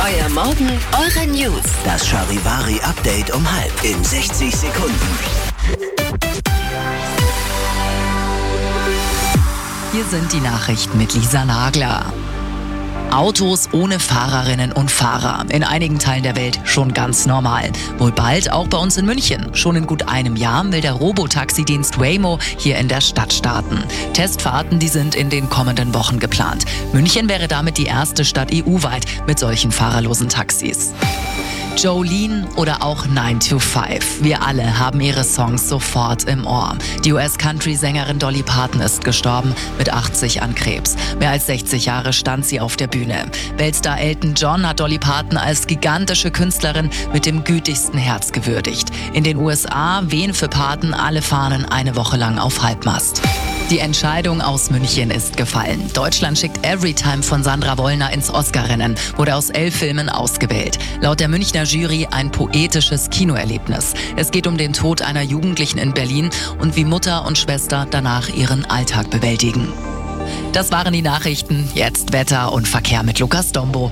Euer Morgen, eure News. Das Charivari-Update um 6:30 in 60 Sekunden. Hier sind die Nachrichten mit Lisa Nagler. Autos ohne Fahrerinnen und Fahrer. In einigen Teilen der Welt schon ganz normal. Wohl bald auch bei uns in München. Schon in gut einem Jahr will der Robotaxidienst Waymo hier in der Stadt starten. Testfahrten, die sind in den kommenden Wochen geplant. München wäre damit die erste Stadt EU-weit mit solchen fahrerlosen Taxis. Jolene oder auch 9 to 5. Wir alle haben ihre Songs sofort im Ohr. Die US-Country-Sängerin Dolly Parton ist gestorben, mit 80 an Krebs. Mehr als 60 Jahre stand sie auf der Bühne. Weltstar Elton John hat Dolly Parton als gigantische Künstlerin mit dem gütigsten Herz gewürdigt. In den USA wehen für Parton alle Fahnen eine Woche lang auf Halbmast. Die Entscheidung aus München ist gefallen. Deutschland schickt Everytime von Sandra Wollner ins Oscar-Rennen, wurde aus 11 Filmen ausgewählt. Laut der Münchner Jury ein poetisches Kinoerlebnis. Es geht um den Tod einer Jugendlichen in Berlin und wie Mutter und Schwester danach ihren Alltag bewältigen. Das waren die Nachrichten. Jetzt Wetter und Verkehr mit Lukas Dombo.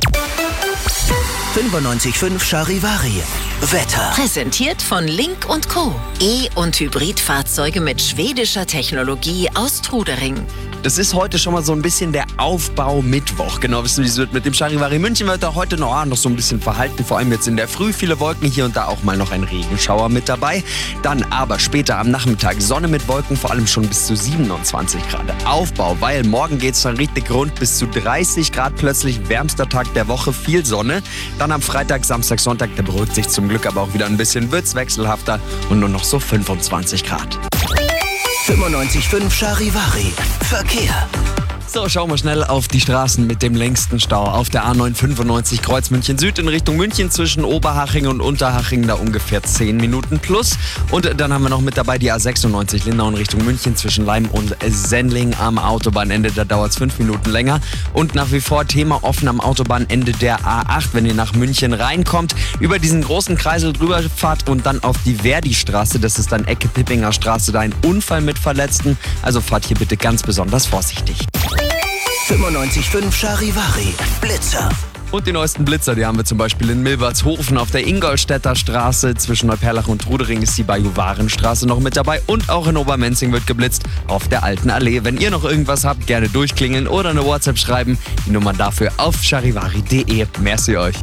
95.5 Charivari. Wetter. Präsentiert von Link & Co. E- und Hybridfahrzeuge mit schwedischer Technologie aus Trudering. Das ist heute schon mal so ein bisschen der Aufbau-Mittwoch. Genau, wissen Sie, wie es wird mit dem Charivari München. Wird da heute noch so ein bisschen verhalten, vor allem jetzt in der Früh. Viele Wolken, hier und da auch mal noch ein Regenschauer mit dabei. Dann aber später am Nachmittag Sonne mit Wolken, vor allem schon bis zu 27 Grad. Aufbau, weil morgen geht es dann richtig rund bis zu 30 Grad. Plötzlich wärmster Tag der Woche, viel Sonne. Dann am Freitag, Samstag, Sonntag, der beruhigt sich zum Glück aber auch wieder ein bisschen, wird's wechselhafter und nur noch so 25 Grad. 95.5 Charivari. Verkehr. So, schauen wir schnell auf die Straßen mit dem längsten Stau. Auf der A995 Kreuz München Süd in Richtung München zwischen Oberhaching und Unterhaching, da ungefähr 10 Minuten plus. Und dann haben wir noch mit dabei die A96 Lindau in Richtung München zwischen Leim und Sendling am Autobahnende. Da dauert es 5 Minuten länger. Und nach wie vor Thema offen am Autobahnende der A8, wenn ihr nach München reinkommt. Über diesen großen Kreisel drüber fahrt und dann auf die Verdi-Straße. Das ist dann Ecke Pippinger Straße, da ein Unfall mit Verletzten. Also fahrt hier bitte ganz besonders vorsichtig. 95.5 Charivari. Blitzer. Und die neuesten Blitzer, die haben wir zum Beispiel in Milbertshofen auf der Ingolstädter Straße. Zwischen Neuperlach und Trudering ist die Bajuwarenstraße noch mit dabei. Und auch in Obermenzing wird geblitzt auf der Alten Allee. Wenn ihr noch irgendwas habt, gerne durchklingeln oder eine WhatsApp schreiben. Die Nummer dafür auf charivari.de. Merci euch.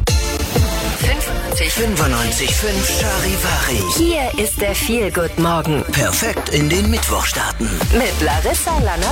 95.5 Charivari. Hier ist der Feel-Good-Morgen Perfekt in den Mittwoch starten. mit Larissa Lanner.